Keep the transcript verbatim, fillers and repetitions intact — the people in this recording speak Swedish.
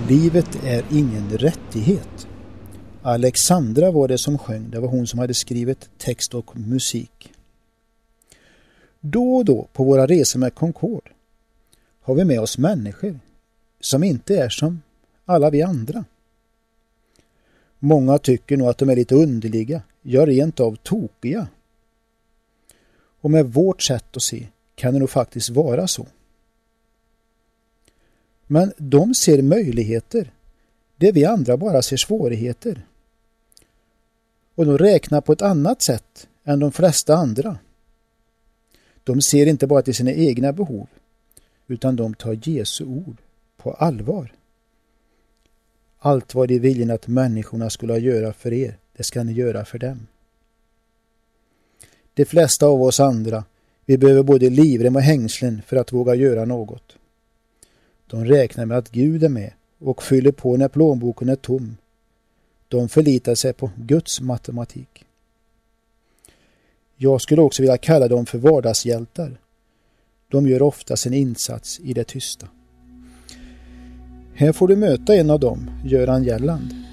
Livet är ingen rättighet. Alexandra var det som sjöng. Det var hon som hade skrivit text och musik. Då och då på våra resor med Concord har vi med oss människor som inte är som alla vi andra. Många tycker nog att de är lite underliga, ja rent av tokiga. Och med vårt sätt att se kan det nog faktiskt vara så. Men de ser möjligheter, det vi andra bara ser svårigheter. Och de räknar på ett annat sätt än de flesta andra. De ser inte bara till sina egna behov, utan de tar Jesu ord på allvar. Allt vad de vill att människorna skulle göra för er, det ska ni göra för dem. De flesta av oss andra, vi behöver både livrem och hängslen för att våga göra något. De räknar med att Gud är med och fyller på när plånboken är tom. De förlitar sig på Guds matematik. Jag skulle också vilja kalla dem för vardagshjältar. De gör ofta sin insats i det tysta. Här får du möta en av dem, Göran Gälland.